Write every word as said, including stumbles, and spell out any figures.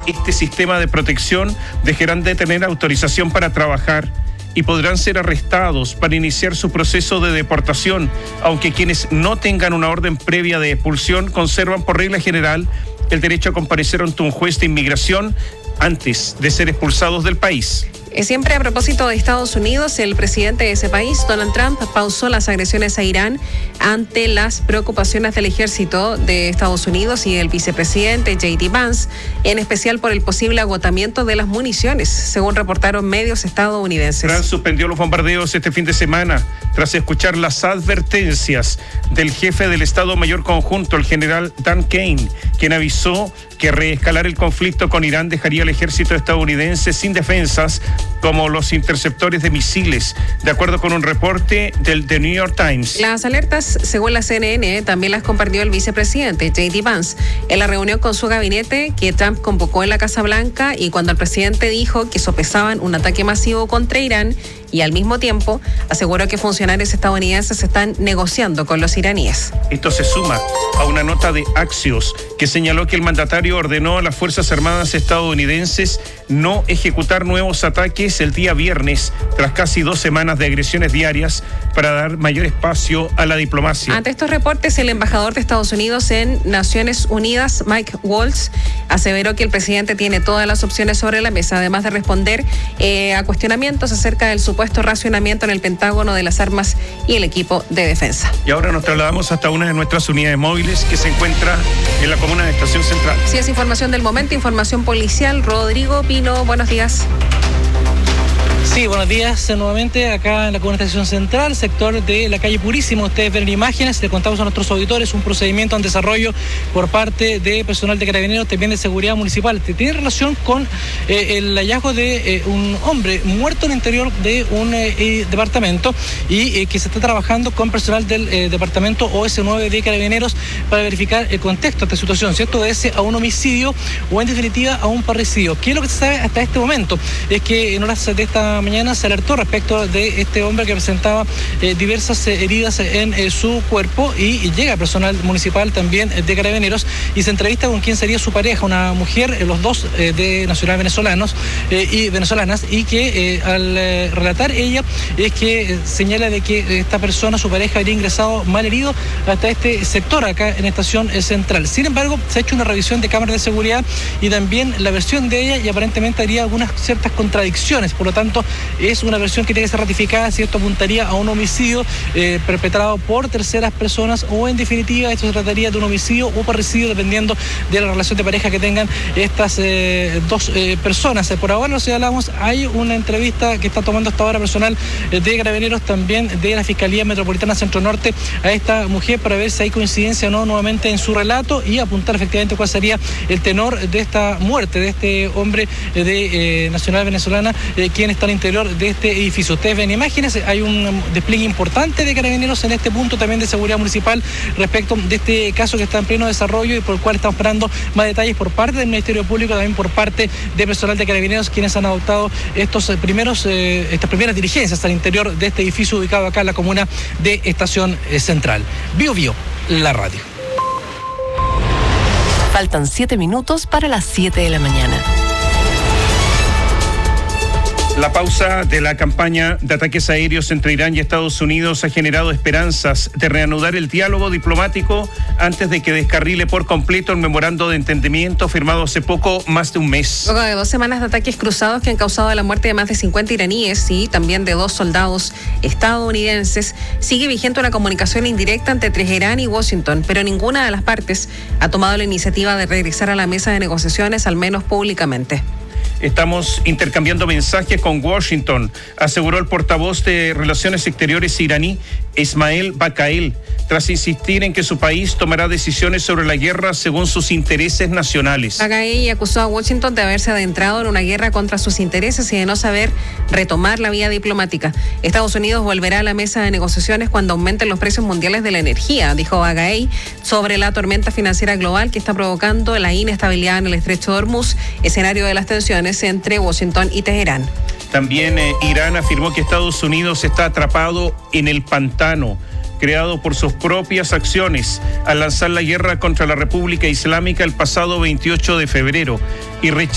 este sistema de protección dejarán de tener autorización para trabajar y podrán ser arrestados para iniciar su proceso de deportación, aunque quienes no tengan una orden previa de expulsión conservan por regla general el derecho a comparecer ante un juez de inmigración antes de ser expulsados del país. Siempre a propósito de Estados Unidos, el presidente de ese país, Donald Trump, pausó las agresiones a Irán ante las preocupaciones del ejército de Estados Unidos y el vicepresidente J D Vance, en especial por el posible agotamiento de las municiones, según reportaron medios estadounidenses. Trump suspendió los bombardeos este fin de semana tras escuchar las advertencias del jefe del Estado Mayor Conjunto, el general Dan Kane, quien avisó que reescalar el conflicto con Irán dejaría al ejército estadounidense sin defensas como los interceptores de misiles, de acuerdo con un reporte del The New York Times. Las alertas, según la C N N, también las compartió el vicepresidente J D Vance en la reunión con su gabinete que Trump convocó en la Casa Blanca, y cuando el presidente dijo que sopesaban un ataque masivo contra Irán, y al mismo tiempo aseguró que funcionarios estadounidenses están negociando con los iraníes. Esto se suma a una nota de Axios que señaló que el mandatario ordenó a las Fuerzas Armadas estadounidenses no ejecutar nuevos ataques el día viernes, tras casi dos semanas de agresiones diarias, para dar mayor espacio a la diplomacia. Ante estos reportes, el embajador de Estados Unidos en Naciones Unidas, Mike Waltz, aseveró que el presidente tiene todas las opciones sobre la mesa, además de responder eh, a cuestionamientos acerca del supuesto racionamiento en el Pentágono de las armas y el equipo de defensa. Y ahora nos trasladamos hasta una de nuestras unidades móviles que se encuentra en la comuna de Estación Central. Sí, es información del momento, información policial. Rodrigo Pino, buenos días. Sí, buenos días nuevamente acá en la comuna de Estación Central, sector de la calle Purísimo. Ustedes ven imágenes, le contamos a nuestros auditores un procedimiento en desarrollo por parte de personal de Carabineros, también de Seguridad Municipal. Tiene relación con eh, el hallazgo de eh, un hombre muerto en el interior de un eh, departamento y eh, que se está trabajando con personal del eh, departamento O S nueve de Carabineros para verificar el contexto de esta situación, si esto obedece a un homicidio o en definitiva a un parricidio. ¿Qué es lo que se sabe hasta este momento? Es que en horas de esta mañana se alertó respecto de este hombre que presentaba eh, diversas eh, heridas en eh, su cuerpo, y, y llega personal municipal también eh, de Carabineros y se entrevista con quién sería su pareja, una mujer, eh, los dos eh, de nacional venezolanos eh, y venezolanas, y que eh, al eh, relatar ella es que eh, señala de que esta persona, su pareja, habría ingresado mal herido hasta este sector acá en Estación eh, Central. Sin embargo, se ha hecho una revisión de cámaras de seguridad y también la versión de ella, y aparentemente habría algunas ciertas contradicciones, por lo tanto es una versión que tiene que ser ratificada si esto apuntaría a un homicidio eh, perpetrado por terceras personas, o en definitiva esto se trataría de un homicidio o parricidio, dependiendo de la relación de pareja que tengan estas eh, dos eh, personas. Por ahora lo señalamos, hay una entrevista que está tomando hasta ahora personal eh, de Carabineros, también de la Fiscalía Metropolitana Centro Norte, a esta mujer para ver si hay coincidencia o no nuevamente en su relato y apuntar efectivamente cuál sería el tenor de esta muerte de este hombre eh, de eh, nacional venezolana, eh, quien está al interior de este edificio. Ustedes ven imágenes, hay un despliegue importante de Carabineros en este punto, también de Seguridad Municipal, respecto de este caso que está en pleno desarrollo y por el cual estamos esperando más detalles por parte del Ministerio Público, también por parte de personal de Carabineros, quienes han adoptado estos primeros, eh, estas primeras diligencias al interior de este edificio ubicado acá en la comuna de Estación Central. Bio Bio, la radio. Faltan siete minutos para las siete de la mañana. La pausa de la campaña de ataques aéreos entre Irán y Estados Unidos ha generado esperanzas de reanudar el diálogo diplomático antes de que descarrile por completo el memorando de entendimiento firmado hace poco más de un mes. Luego de dos semanas de ataques cruzados que han causado la muerte de más de cincuenta iraníes y también de dos soldados estadounidenses, sigue vigente una comunicación indirecta entre Teherán y Washington, pero ninguna de las partes ha tomado la iniciativa de regresar a la mesa de negociaciones, al menos públicamente. Estamos intercambiando mensajes con Washington, aseguró el portavoz de Relaciones Exteriores iraní, Ismael Bakael, tras insistir en que su país tomará decisiones sobre la guerra según sus intereses nacionales. Bakael acusó a Washington de haberse adentrado en una guerra contra sus intereses y de no saber retomar la vía diplomática. Estados Unidos volverá a la mesa de negociaciones cuando aumenten los precios mundiales de la energía, dijo Bakael, sobre la tormenta financiera global que está provocando la inestabilidad en el estrecho de Hormuz, escenario de las tensiones entre Washington y Teherán. También eh, Irán afirmó que Estados Unidos está atrapado en el pantano creado por sus propias acciones al lanzar la guerra contra la República Islámica el pasado veintiocho de febrero y rechazó